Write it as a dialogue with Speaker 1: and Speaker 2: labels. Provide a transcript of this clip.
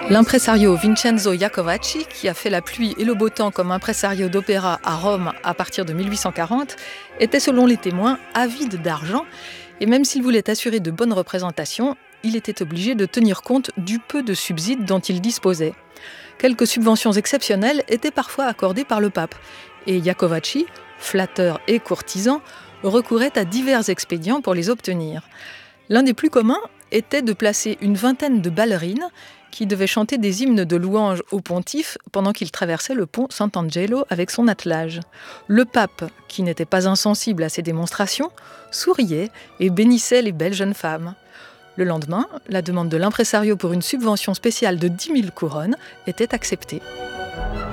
Speaker 1: L'impresario Vincenzo Iacovacci, qui a fait la pluie et le beau temps comme impresario d'opéra à Rome à partir de 1840, était selon les témoins avide d'argent et même s'il voulait assurer de bonnes représentations, il était obligé de tenir compte du peu de subsides dont il disposait. Quelques subventions exceptionnelles étaient parfois accordées par le pape et Iacovacci, flatteur et courtisan, recourait à divers expédients pour les obtenir. L'un des plus communs était de placer une vingtaine de ballerines qui devaient chanter des hymnes de louange au pontife pendant qu'il traversait le pont Sant'Angelo avec son attelage. Le pape, qui n'était pas insensible à ces démonstrations, souriait et bénissait les belles jeunes femmes. Le lendemain, la demande de l'impresario pour une subvention spéciale de 10 000 couronnes était acceptée.